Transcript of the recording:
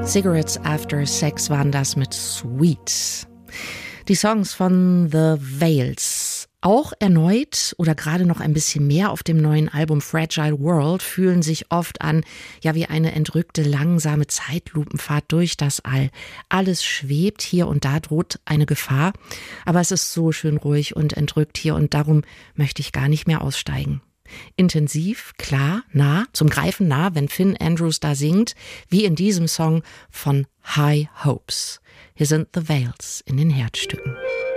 Cigarettes After Sex waren das mit Sweet. Die Songs von The Veils. Auch erneut oder gerade noch ein bisschen mehr auf dem neuen Album Fragile World fühlen sich oft an, ja, wie eine entrückte, langsame Zeitlupenfahrt durch das All. Alles schwebt, hier und da droht eine Gefahr, aber es ist so schön ruhig und entrückt hier und darum möchte ich gar nicht mehr aussteigen. Intensiv, klar, nah, zum Greifen nah, wenn Finn Andrews da singt, wie in diesem Song von High Hopes. Hier sind The Veils in den Herzstücken.